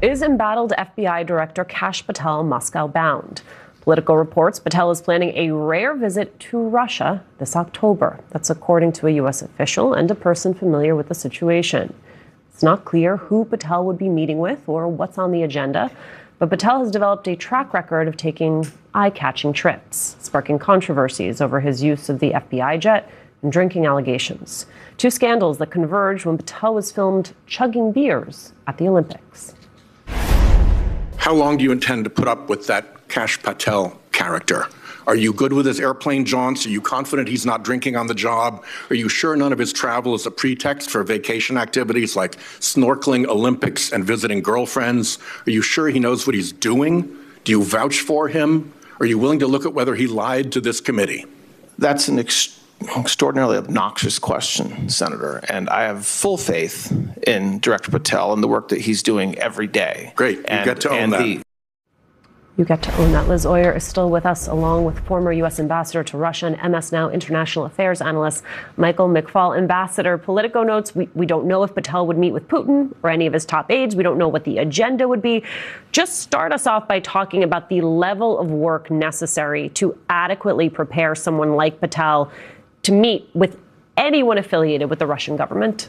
Is embattled FBI Director Kash Patel Moscow bound? Political reports Patel is planning a rare visit to Russia this October. That's according to a U.S. official and a person familiar with the situation. It's not clear who Patel would be meeting with or what's on the agenda, but Patel has developed a track record of taking eye-catching trips, sparking controversies over his use of the FBI jet and drinking allegations. Two scandals that converged when Patel was filmed chugging beers at the Olympics. How long do you intend to put up with that Kash Patel character? Are you good with his airplane jaunts? Are you confident he's not drinking on the job? Are you sure none of his travel is a pretext for vacation activities like snorkeling, Olympics, and visiting girlfriends? Are you sure he knows what he's doing? Do you vouch for him? Are you willing to look at whether he lied to this committee? That's an extraordinarily obnoxious question, Senator, and I have full faith in Director Patel and the work that he's doing every day. Great. You get to own that. You get to own that. Liz Oyer is still with us, along with former U.S. Ambassador to Russia and MS Now International Affairs analyst Michael McFaul. Ambassador, Politico notes we don't know if Patel would meet with Putin or any of his top aides. We don't know what the agenda would be. Just start us off by talking about the level of work necessary to adequately prepare someone like Patel to meet with anyone affiliated with the Russian government.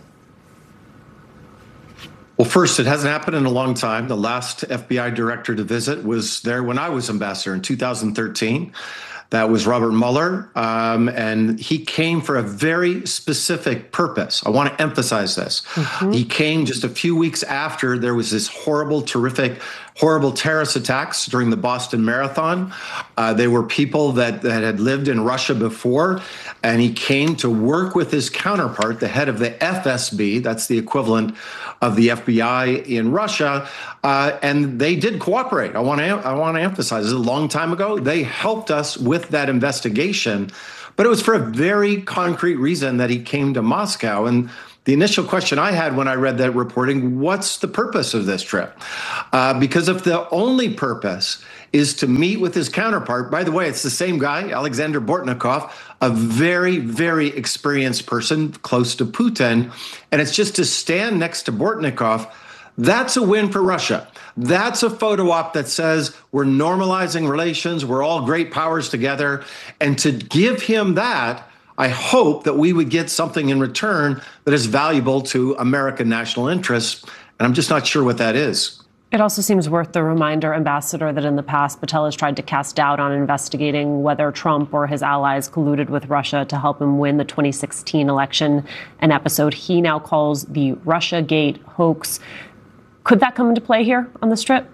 Well, first, it hasn't happened in a long time. The last FBI director to visit was there when I was ambassador in 2013. That was Robert Mueller, and he came for a very specific purpose. I want to emphasize this. He came just a few weeks after there was this horrible terrorist attacks during the Boston Marathon. They were people that had lived in Russia before, and he came to work with his counterpart, the head of the FSB, that's the equivalent of the FBI in Russia, and they did cooperate. I want to emphasize this. A long time ago, they helped us with that investigation, but it was for a very concrete reason that he came to Moscow. And the initial question I had when I read that reporting, what's the purpose of this trip? Because if the only purpose is to meet with his counterpart, by the way, it's the same guy, Alexander Bortnikov, a very, very experienced person close to Putin, and it's just to stand next to Bortnikov, that's a win for Russia. That's a photo op that says we're normalizing relations, we're all great powers together, and to give him that, I hope that we would get something in return that is valuable to American national interests, and I'm just not sure what that is. It also seems worth the reminder, Ambassador, that in the past, Patel has tried to cast doubt on investigating whether Trump or his allies colluded with Russia to help him win the 2016 election, an episode he now calls the Russiagate hoax. Could that come into play here on this trip?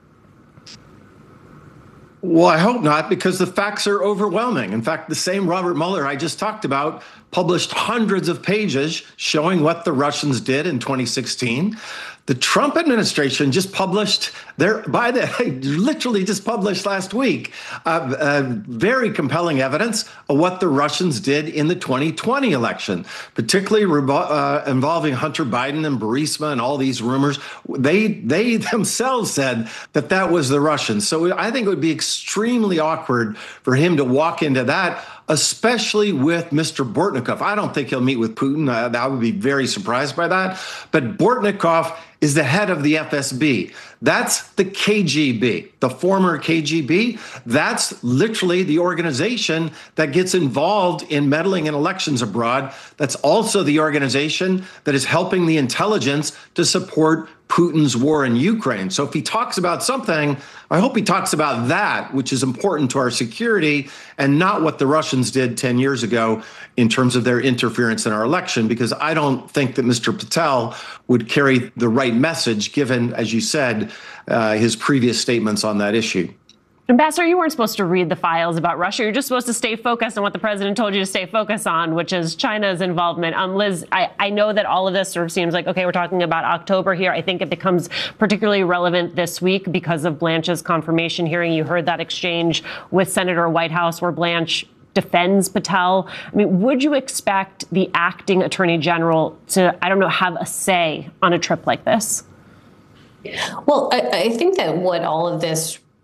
Well, I hope not, because the facts are overwhelming. In fact, the same Robert Mueller I just talked about published hundreds of pages showing what the Russians did in 2016. The Trump administration just published literally just published last week, very compelling evidence of what the Russians did in the 2020 election, particularly involving Hunter Biden and Burisma and all these rumors. They themselves said that was the Russians. So I think it would be extremely awkward for him to walk into that, especially with Mr. Bortnikov. I don't think he'll meet with Putin. I would be very surprised by that. But Bortnikov is the head of the FSB. That's the KGB, the former KGB. That's literally the organization that gets involved in meddling in elections abroad. That's also the organization that is helping the intelligence to support Putin's war in Ukraine. So if he talks about something, I hope he talks about that, which is important to our security, and not what the Russians did 10 years ago in terms of their interference in our election, because I don't think that Mr. Patel would carry the right message, given, as you said, his previous statements on that issue. Ambassador, you weren't supposed to read the files about Russia. You're just supposed to stay focused on what the president told you to stay focused on, which is China's involvement. Liz, I know that all of this sort of seems like, okay, we're talking about October here. I think it becomes particularly relevant this week because of Blanche's confirmation hearing. You heard that exchange with Senator Whitehouse where Blanche defends Patel. I mean, would you expect the acting attorney general to, have a say on a trip like this? Well, I think that what all of this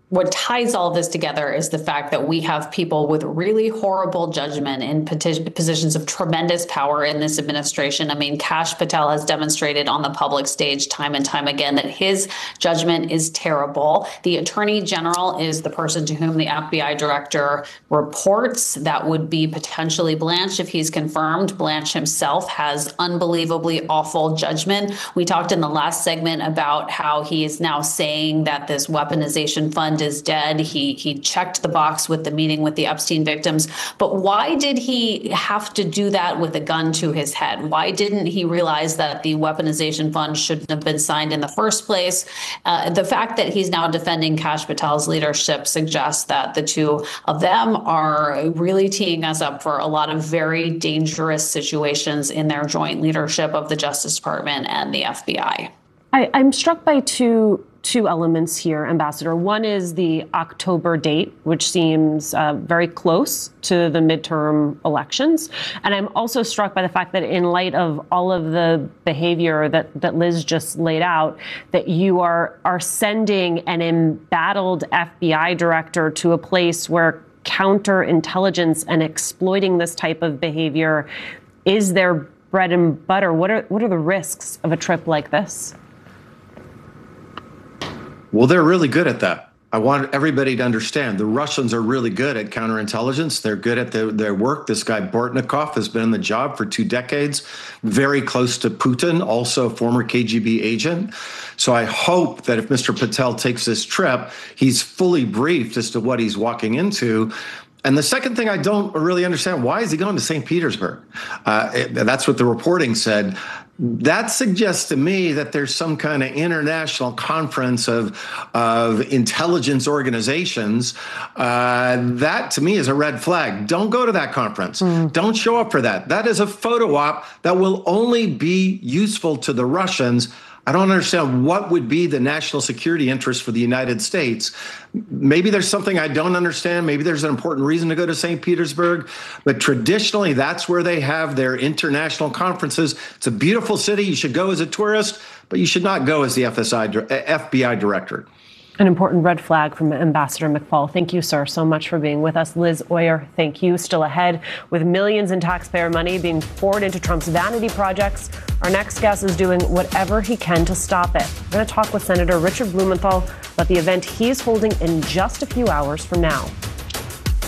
what ties all this together is the fact that we have people with really horrible judgment in positions of tremendous power in this administration. I mean, Kash Patel has demonstrated on the public stage time and time again that his judgment is terrible. The Attorney General is the person to whom the FBI director reports. That would be potentially Blanche if he's confirmed. Blanche himself has unbelievably awful judgment. We talked in the last segment about how he is now saying that this weaponization fund is dead. He checked the box with the meeting with the Epstein victims. But why did he have to do that with a gun to his head? Why didn't he realize that the weaponization fund shouldn't have been signed in the first place? The fact that he's now defending Kash Patel's leadership suggests that the two of them are really teeing us up for a lot of very dangerous situations in their joint leadership of the Justice Department and the FBI. I'm struck by two elements here, Ambassador. One is the October date, which seems very close to the midterm elections. And I'm also struck by the fact that in light of all of the behavior that Liz just laid out, that you are sending an embattled FBI director to a place where counterintelligence and exploiting this type of behavior is their bread and butter. What are the risks of a trip like this? Well, they're really good at that. I want everybody to understand the Russians are really good at counterintelligence. They're good at their work. This guy Bortnikov has been in the job for 2 decades, very close to Putin, also a former KGB agent. So I hope that if Mr. Patel takes this trip, he's fully briefed as to what he's walking into. And the second thing I don't really understand, why is he going to St. Petersburg? That's what the reporting said. That suggests to me that there's some kind of international conference of intelligence organizations. That, to me, is a red flag. Don't go to that conference. Don't show up for that. That is a photo op that will only be useful to the Russians. I don't understand what would be the national security interest for the United States. Maybe there's something I don't understand. Maybe there's an important reason to go to St. Petersburg. But traditionally, that's where they have their international conferences. It's a beautiful city. You should go as a tourist, but you should not go as the FBI director. An important red flag from Ambassador McFaul. Thank you, sir, so much for being with us. Liz Oyer, thank you. Still ahead, with millions in taxpayer money being poured into Trump's vanity projects, our next guest is doing whatever he can to stop it. We're going to talk with Senator Richard Blumenthal about the event he's holding in just a few hours from now.